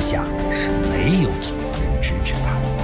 下是没有几个人支持他的。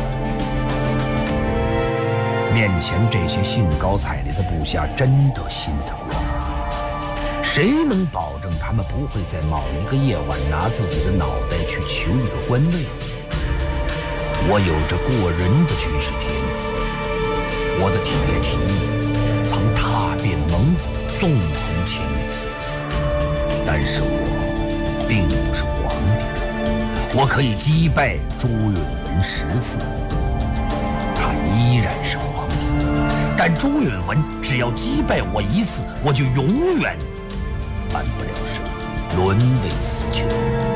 面前这些兴高采烈的部下真的信得过吗？谁能保证他们不会在某一个夜晚拿自己的脑袋去求一个官位？我有着过人的军事天赋，我的铁蹄曾踏遍蒙古，纵横千里。但是我并不是皇帝，我可以击败朱允炆10次，他依然是皇帝。但朱允炆只要击败我1次，我就永远翻不了身，沦为死囚。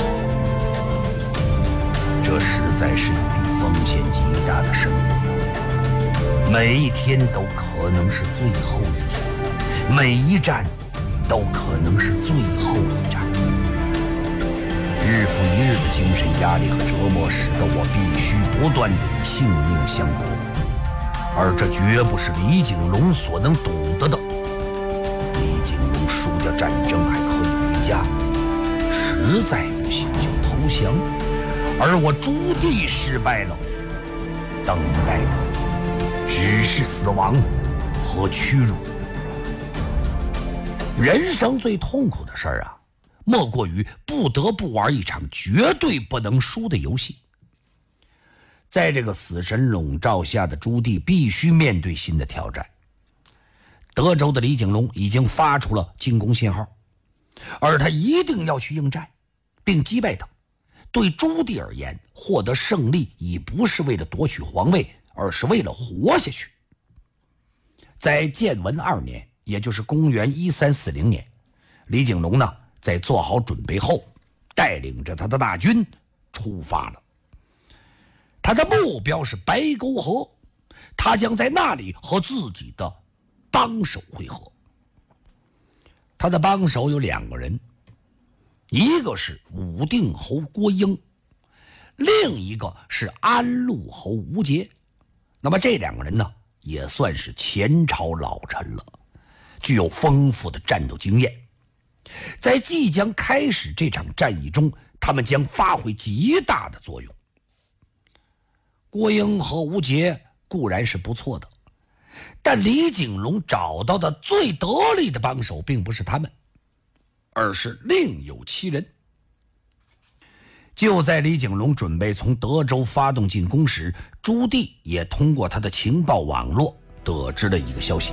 这实在是一笔风险极大的生意，每一天都可能是最后一天，每一战都可能是最后一战。日复一日的精神压力和折磨使得我必须不断地与性命相搏，而这绝不是李景龙所能懂得的。李景龙输掉战争还可以回家，实在不行就投降，而我朱棣失败了，等待的只是死亡和屈辱。人生最痛苦的事儿啊，莫过于不得不玩一场绝对不能输的游戏。在这个死神笼罩下的朱棣必须面对新的挑战。德州的李景龙已经发出了进攻信号，而他一定要去应战并击败他。对朱棣而言，获得胜利已不是为了夺取皇位，而是为了活下去。在建文2年，也就是公元1340年，李景龙呢，在做好准备后，带领着他的大军出发了。他的目标是白沟河，他将在那里和自己的帮手会合。他的帮手有2个人，一个是武定侯郭英，另一个是安陆侯吴节。那么这2个人呢，也算是前朝老臣了，具有丰富的战斗经验。在即将开始这场战役中，他们将发挥极大的作用。郭英和吴节固然是不错的，但李景龙找到的最得力的帮手并不是他们，而是另有其人。就在李景龙准备从德州发动进攻时，朱棣也通过他的情报网络得知了一个消息。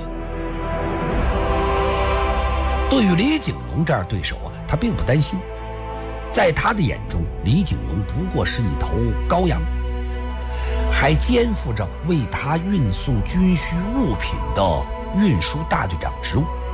对于李景龙这样对手啊，他并不担心。在他的眼中，李景龙不过是一头羔羊，还肩负着为他运送军需物品的运输大队长职务。